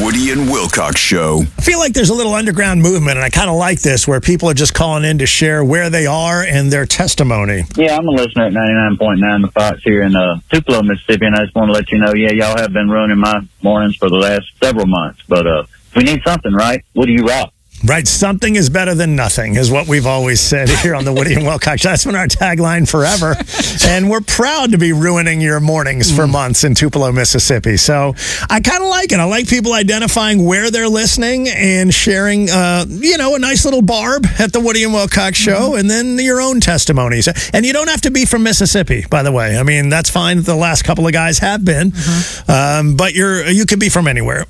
Woody and Wilcox Show. I feel like there's a little underground movement, and I kind of like this, where people are just calling in to share where they are and their testimony. Yeah, I'm a listener at 99.9 The Fox here in Tupelo, Mississippi, and I just want to let you know, y'all have been ruining my mornings for the last several months, but we need something, right? What do you rock? Right, something is better than nothing is what we've always said here on the Woody and Wilcox. That's been our tagline forever. And we're proud to be ruining your mornings for months in Tupelo, Mississippi. So I kind of like it. I like people identifying where they're listening and sharing, a nice little barb at the Woody and Wilcox Show, and then your own testimonies. And you don't have to be from Mississippi, by the way. I mean, that's fine. The last couple of guys have been. But you could be from anywhere.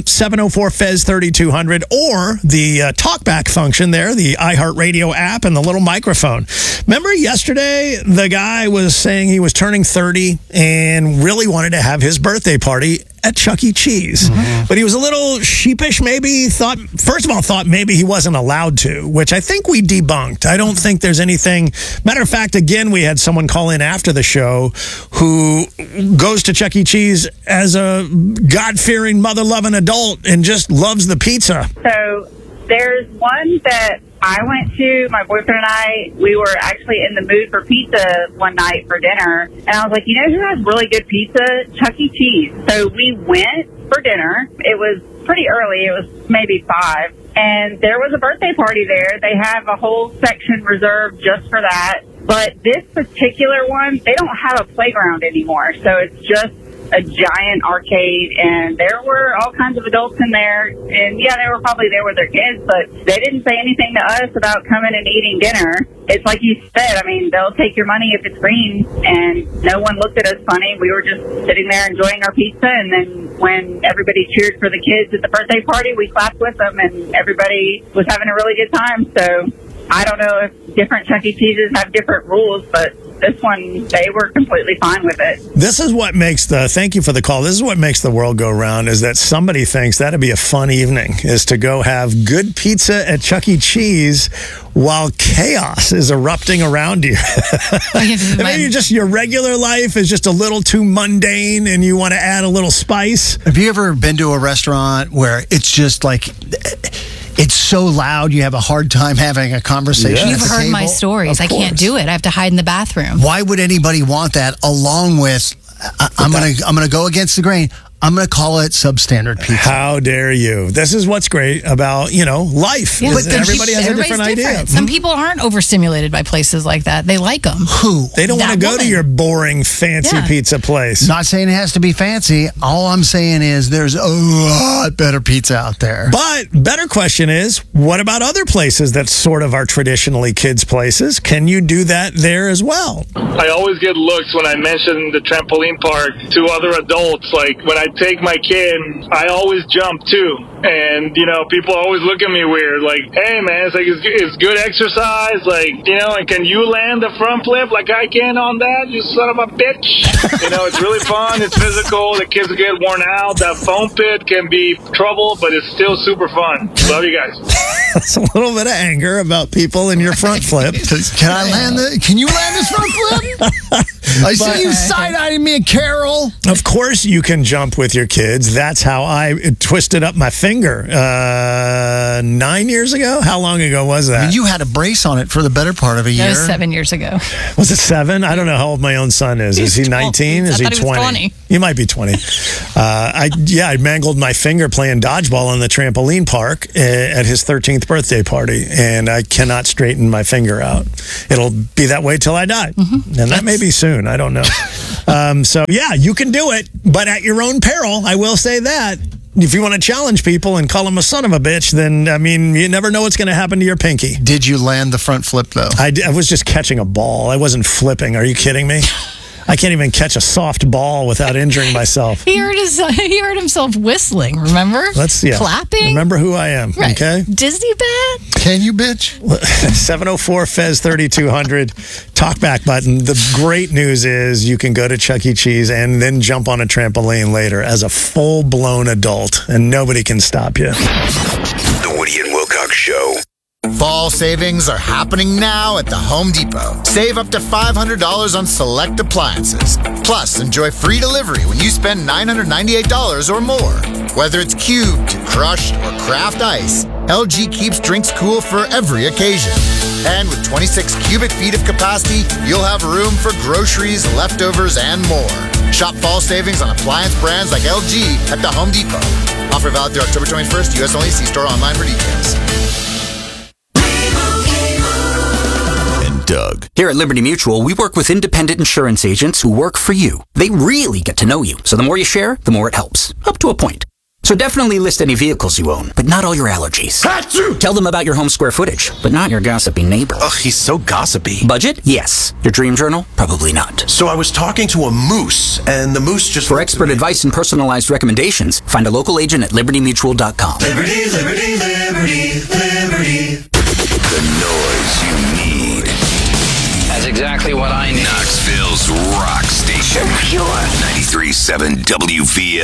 704-FEZ-3200 or the talkback function there, the iHeartRadio app, and the little microphone. Remember yesterday, the guy was saying he was turning 30 and really wanted to have his birthday party at Chuck E. Cheese. But he was a little sheepish, maybe. Thought maybe he wasn't allowed to, which I think we debunked. I don't think there's anything. Matter of fact, again, we had someone call in after the show who goes to Chuck E. Cheese as a God-fearing, mother-loving adult and just loves the pizza. So there's one that I went to, my boyfriend and I, we were actually in the mood for pizza one night for dinner. And I was like, you know who has really good pizza? Chuck E. Cheese. So we went for dinner. It was pretty early. It was maybe 5. And there was a birthday party there. They have a whole section reserved just for that. But this particular one, they don't have a playground anymore. So it's just a giant arcade, and there were all kinds of adults in there, and yeah, they were probably there with their kids, but they didn't say anything to us about coming and eating dinner. It's like you said, I mean, they'll take your money if it's green, and no one looked at us funny. We were just sitting there enjoying our pizza, and then when everybody cheered for the kids at the birthday party, we clapped with them, and everybody was having a really good time. So I don't know if different Chuck E. Cheeses have different rules, but this one, they were completely fine with it. This is what makes thank you for the call. This is what makes the world go round, is that somebody thinks that'd be a fun evening, is to go have good pizza at Chuck E. Cheese while chaos is erupting around you. Maybe just your regular life is just a little too mundane and you want to add a little spice. Have you ever been to a restaurant where it's just like, it's so loud you have a hard time having a conversation? You've heard my stories. I can't do it. I have to hide in the bathroom. Why would anybody want that? Along with, I'm gonna go against the grain. I'm going to call it substandard pizza. How dare you? This is what's great about, life. Yeah. But everybody has a different idea. Some people aren't overstimulated by places like that. They like them. Who? They don't want to go to your boring, fancy pizza place. Not saying it has to be fancy. All I'm saying is there's a lot better pizza out there. But better question is, what about other places that sort of are traditionally kids' places? Can you do that there as well? I always get looks when I mention the trampoline park to other adults. Like when I take my kid, I always jump too. And, people always look at me weird. Like, hey, man, it's good exercise. Like, and can you land the front flip like I can on that, you son of a bitch? It's really fun. It's physical. The kids get worn out. That foam pit can be trouble, but it's still super fun. Love you guys. That's a little bit of anger about people in your front flip. Can you land this front flip? I see you side-eyeing me, Carol. Of course you can jump with your kids. That's how I twisted up my finger 9 years ago. How long ago was that? I mean, you had a brace on it for the better part of a year. That was 7 years ago. Was it 7? I don't know how old my own son is. Is he 19? Is he 20? He might be 20. I mangled my finger playing dodgeball on the trampoline park at his 13th birthday party, and I cannot straighten my finger out. It'll be that way till I die. And that may be soon. I don't know. You can do it, but at your own peril. I will say that. If you want to challenge people and call them a son of a bitch, then, you never know what's going to happen to your pinky. Did you land the front flip, though? I was just catching a ball. I wasn't flipping. Are you kidding me? I can't even catch a soft ball without injuring myself. He heard himself whistling, remember? Clapping. Remember who I am, right. Okay? Disney bat? Can you, bitch? 704-FEZ-3200, talkback button. The great news is you can go to Chuck E. Cheese and then jump on a trampoline later as a full-blown adult, and nobody can stop you. The Woody and Wilcox Show. Fall savings are happening now at the Home Depot. Save up to $500 on select appliances. Plus, enjoy free delivery when you spend $998 or more. Whether it's cubed, crushed, or craft ice, LG keeps drinks cool for every occasion. And with 26 cubic feet of capacity, you'll have room for groceries, leftovers, and more. Shop fall savings on appliance brands like LG at the Home Depot. Offer valid through October 21st, U.S. only. See store online for details. And Doug. Here at Liberty Mutual, we work with independent insurance agents who work for you. They really get to know you. So the more you share, the more it helps. Up to a point. So definitely list any vehicles you own, but not all your allergies. Achoo! Tell them about your home square footage, but not your gossipy neighbor. Ugh, he's so gossipy. Budget? Yes. Your dream journal? Probably not. So I was talking to a moose, and the moose just... For expert advice and personalized recommendations, find a local agent at libertymutual.com. Liberty, liberty, liberty, liberty. The noise you need. That's exactly what I need. Knoxville's rock station. So pure. 93.7 WVL.